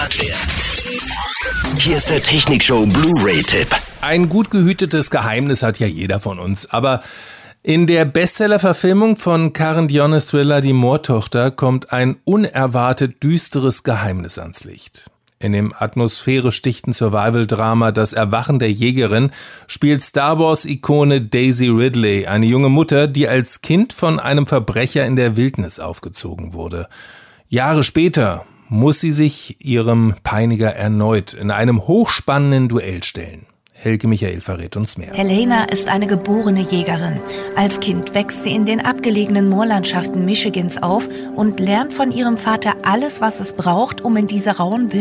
Hier ist der Technikshow Blu-ray-Tipp. Ein gut gehütetes Geheimnis hat ja jeder von uns, aber in der Bestseller-Verfilmung von Karen Dionnes Thriller Die Moortochter kommt ein unerwartet düsteres Geheimnis ans Licht. In dem atmosphärisch dichten Survival-Drama Das Erwachen der Jägerin spielt Star Wars-Ikone Daisy Ridley eine junge Mutter, die als Kind von einem Verbrecher in der Wildnis aufgezogen wurde. Jahre später muss sie sich ihrem Peiniger erneut in einem hochspannenden Duell stellen. Helge Michael verrät uns mehr. Helena ist eine geborene Jägerin. Als Kind wächst sie in den abgelegenen Moorlandschaften Michigans auf und lernt von ihrem Vater alles, was es braucht, um in dieser rauen